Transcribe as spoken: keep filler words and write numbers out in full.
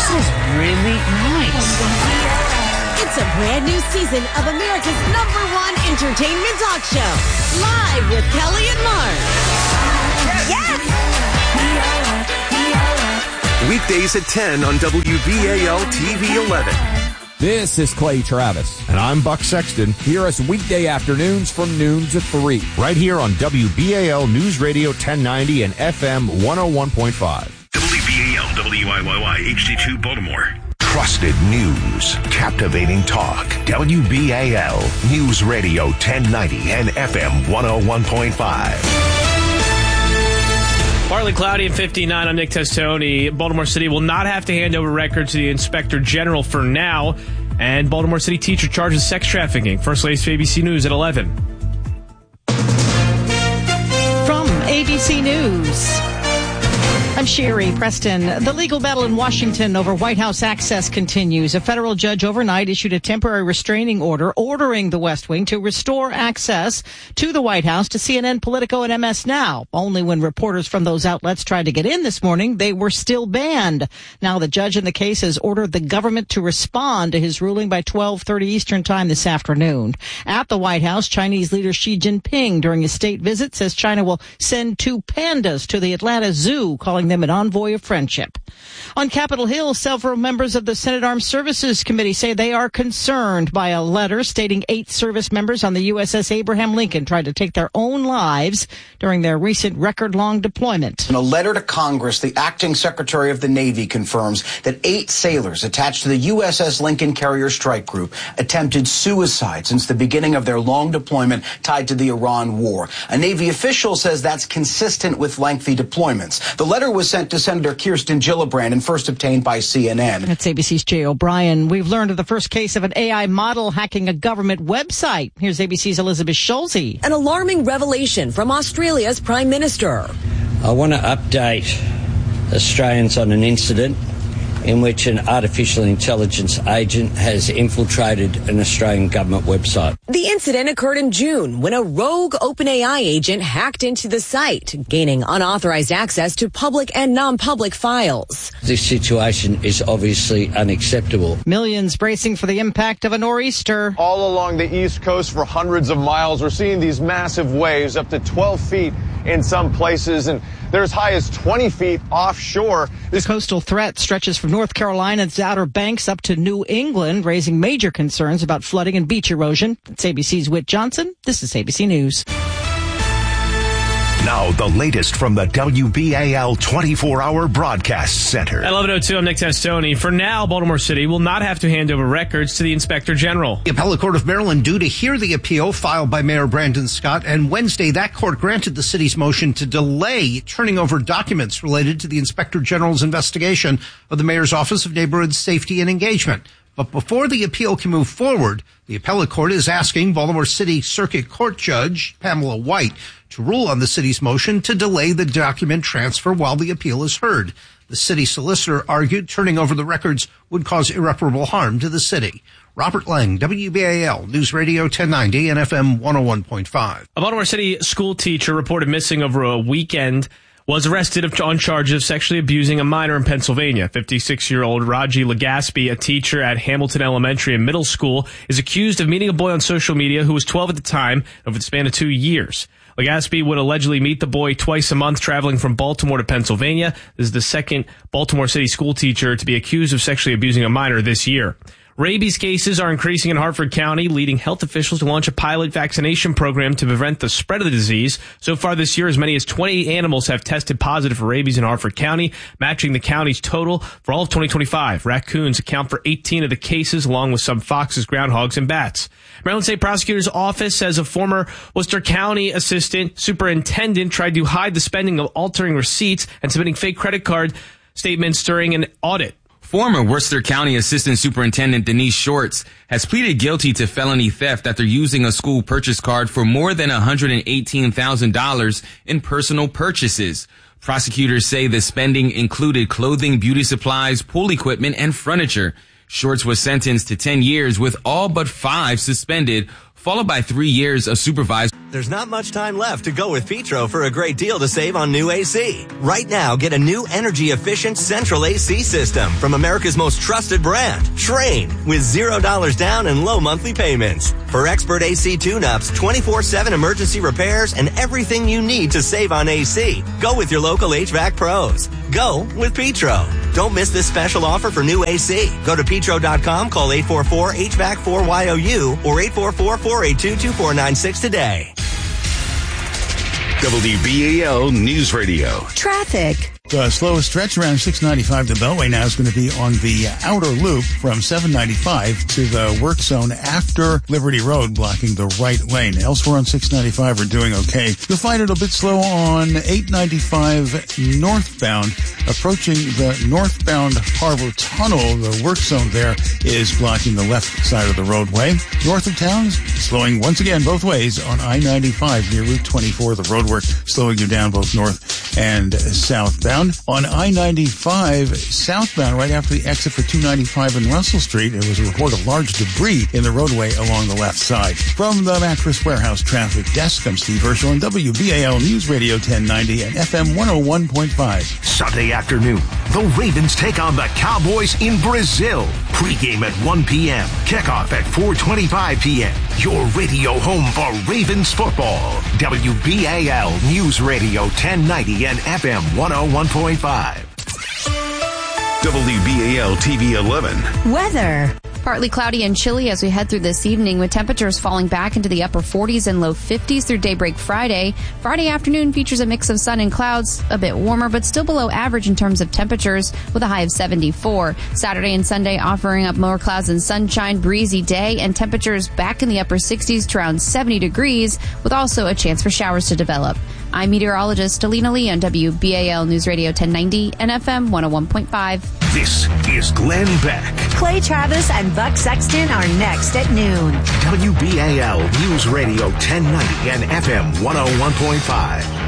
is really nice. It's a brand new season of America's number one entertainment talk show. Live with Kelly and Mark. Yes! Weekdays at ten on W B A L T V eleven. This is Clay Travis. And I'm Buck Sexton. Hear us weekday afternoons from noon to three. Right here on W B A L News Radio ten ninety and F M one oh one point five. W B A L W I Y Y H D two Baltimore. Trusted news, captivating talk. W B A L News Radio ten ninety and F M one oh one point five. Partly cloudy at fifty-nine. I'm Nick Testoni. Baltimore City will not have to hand over records to the Inspector General for now. And Baltimore City teacher charges sex trafficking. First latest A B C News at eleven. From A B C News, I'm Sherry Preston. The legal battle in Washington over White House access continues. A federal judge overnight issued a temporary restraining order ordering the West Wing to restore access to the White House to C N N, Politico, and M S Now. Only when reporters from those outlets tried to get in this morning, they were still banned. Now the judge in the case has ordered the government to respond to his ruling by twelve thirty Eastern Time this afternoon. At the White House, Chinese leader Xi Jinping, during his state visit, says China will send two pandas to the Atlanta Zoo, calling them an envoy of friendship. On Capitol Hill, several members of the Senate Armed Services Committee say they are concerned by a letter stating eight service members on the U S S Abraham Lincoln tried to take their own lives during their recent record-long deployment. In a letter to Congress, the acting Secretary of the Navy confirms that eight sailors attached to the U S S Lincoln Carrier Strike Group attempted suicide since the beginning of their long deployment tied to the Iran war. A Navy official says that's consistent with lengthy deployments. The letter was sent to Senator Kirsten Gillibrand and first obtained by C N N. That's A B C's Jay O'Brien. We've learned of the first case of an A I model hacking a government website. Here's A B C's Elizabeth Schulze. An alarming revelation from Australia's Prime Minister. I want to update Australians on an incident in which an artificial intelligence agent has infiltrated an Australian government website. The incident occurred in June when a rogue OpenAI agent hacked into the site, gaining unauthorized access to public and non-public files. This situation is obviously unacceptable. Millions bracing for the impact of a nor'easter. All along the East Coast for hundreds of miles, we're seeing these massive waves up to twelve feet in some places, and they're as high as twenty feet offshore. This coastal threat stretches from North Carolina's Outer Banks up to New England, raising major concerns about flooding and beach erosion. It's A B C's Whit Johnson. This is A B C News. Now, the latest from the W B A L twenty-four hour Broadcast Center. At eleven oh two, I'm Nick Testoni. For now, Baltimore City will not have to hand over records to the Inspector General. The Appellate Court of Maryland due to hear the appeal filed by Mayor Brandon Scott, and Wednesday that court granted the city's motion to delay turning over documents related to the Inspector General's investigation of the Mayor's Office of Neighborhood Safety and Engagement. But before the appeal can move forward, the appellate court is asking Baltimore City Circuit Court Judge Pamela White to rule on the city's motion to delay the document transfer while the appeal is heard. The city solicitor argued turning over the records would cause irreparable harm to the city. Robert Lang, W B A L News Radio ten ninety and F M one oh one point five. A Baltimore City school teacher reported missing over a weekend was arrested on charges of sexually abusing a minor in Pennsylvania. fifty-six-year-old Raji Legaspi, a teacher at Hamilton Elementary and Middle School, is accused of meeting a boy on social media who was twelve at the time over the span of two years. Legaspi would allegedly meet the boy twice a month traveling from Baltimore to Pennsylvania. This is the second Baltimore City school teacher to be accused of sexually abusing a minor this year. Rabies cases are increasing in Hartford County, leading health officials to launch a pilot vaccination program to prevent the spread of the disease. So far this year, as many as twenty animals have tested positive for rabies in Hartford County, matching the county's total for all of twenty twenty-five. Raccoons account for eighteen of the cases, along with some foxes, groundhogs, and bats. Maryland State Prosecutor's Office says a former Worcester County Assistant Superintendent tried to hide the spending of altering receipts and submitting fake credit card statements during an audit. Former Worcester County Assistant Superintendent Denise Shorts has pleaded guilty to felony theft after using a school purchase card for more than one hundred eighteen thousand dollars in personal purchases. Prosecutors say the spending included clothing, beauty supplies, pool equipment, and furniture. Shorts was sentenced to ten years with all but five suspended followed by three years of supervised. There's not much time left to go with Petro for a great deal to save on new A C. Right now, get a new energy-efficient central A C system from America's most trusted brand, Trane, with zero dollars down and low monthly payments. For expert A C tune-ups, twenty-four seven emergency repairs, and everything you need to save on A C, go with your local H V A C pros. Go with Petro. Don't miss this special offer for new A C. Go to petro dot com, call eight four four H V A C four Y O U or eight four four, four eight two, two four nine six today. W B A L News Radio. Traffic. The slowest stretch around six ninety-five, the Beltway now is going to be on the outer loop from seven ninety-five to the work zone after Liberty Road, blocking the right lane. Elsewhere on six ninety-five, we're doing okay. You'll find it a bit slow on eight ninety-five northbound. Approaching the northbound Harbor Tunnel, the work zone there is blocking the left side of the roadway. North of town, slowing once again both ways on I ninety-five near Route twenty-four. The roadwork slowing you down both north and southbound. On I ninety-five southbound, right after the exit for two ninety-five in Russell Street, there was a report of large debris in the roadway along the left side. From the Mattress Warehouse Traffic Desk, I'm Steve Herschel on W B A L News Radio ten ninety and F M one oh one point five. Sunday afternoon, the Ravens take on the Cowboys in Brazil. Pre-game at one p.m. Kickoff at four twenty-five p.m. Your radio home for Ravens football. W B A L News Radio ten ninety and F M one oh one point five. W B A L T V eleven. Weather. Partly cloudy and chilly as we head through this evening, with temperatures falling back into the upper forties and low fifties through daybreak Friday. Friday afternoon features a mix of sun and clouds, a bit warmer, but still below average in terms of temperatures, with a high of seventy-four. Saturday and Sunday offering up more clouds and sunshine, breezy day, and temperatures back in the upper sixties to around seventy degrees, with also a chance for showers to develop. I'm meteorologist Alina Lee on W B A L News Radio ten ninety and F M one oh one point five. This is Glenn Beck. Clay Travis and Buck Sexton are next at noon. W B A L News Radio ten ninety and F M one oh one point five.